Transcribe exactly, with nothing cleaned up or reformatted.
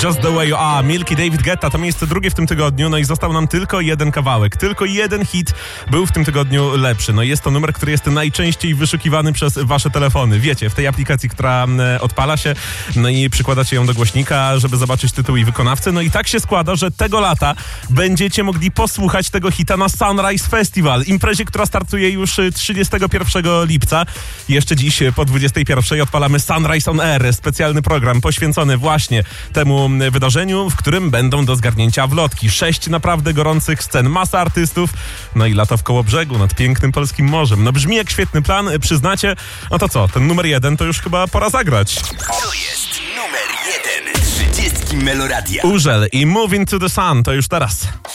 Just the Way You Are, Milk i David Guetta, to miejsce drugie w tym tygodniu, no i został nam tylko jeden kawałek, tylko jeden hit był w tym tygodniu lepszy. No jest to numer, który jest najczęściej wyszukiwany przez wasze telefony. Wiecie, w tej aplikacji, która odpala się, no i przykładacie ją do głośnika, żeby zobaczyć tytuł i wykonawcę. No i tak się składa, że tego lata będziecie mogli posłuchać tego hita na Sunrise Festival, imprezie, która startuje już trzydziestego pierwszego lipca. Jeszcze dziś po dwudziestej pierwszej odpalamy Sunrise on Air, specjalny program poświęcony właśnie temu wydarzeniu, w którym będą do zgarnięcia wlotki. Sześć naprawdę gorących scen, masa artystów, no i lato w Kołobrzegu nad pięknym polskim morzem. No brzmi jak świetny plan, przyznacie? No to co, ten numer jeden to już chyba pora zagrać. To jest numer jeden trzydziestki Meloradia. Urzel i Move Into the Sun to już teraz.